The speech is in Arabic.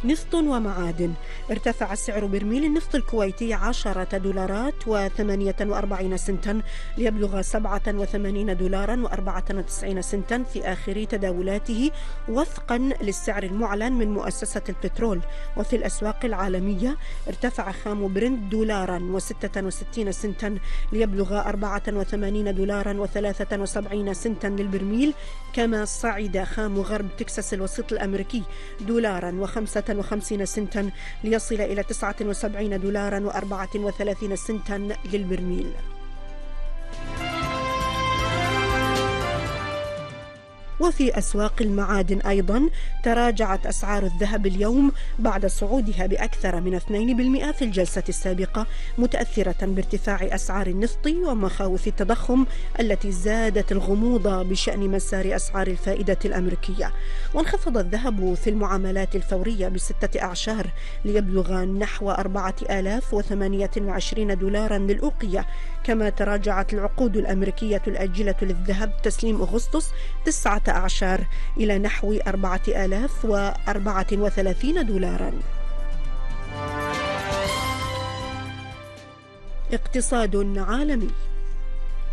نفط ومعادن. ارتفع سعر برميل النفط الكويتي 10 دولارات و48 سنتا ليبلغ 87 دولارا و94 سنتا في آخر تداولاته وفقا للسعر المعلن من مؤسسة البترول. وفي الأسواق العالمية ارتفع خام برنت دولارا و66 سنتا ليبلغ 84 دولارا و73 سنتا للبرميل، كما صعد خام غرب تكساس الوسيط الأمريكي دولارا و55 سنتا ليصل إلى 79 دولارا و34 سنتا للبرميل. وفي أسواق المعادن أيضا تراجعت أسعار الذهب اليوم بعد صعودها بأكثر من 2% في الجلسة السابقة، متأثرة بارتفاع أسعار النفط ومخاوف التضخم التي زادت الغموض بشأن مسار أسعار الفائدة الأمريكية. وانخفض الذهب في المعاملات الفورية ب6 أعشار ليبلغ نحو 4028 دولارا للأوقية، كما تراجعت العقود الأمريكية الآجلة للذهب تسليم أغسطس 9 أعشار إلى نحو 4034 دولارا. اقتصاد عالمي.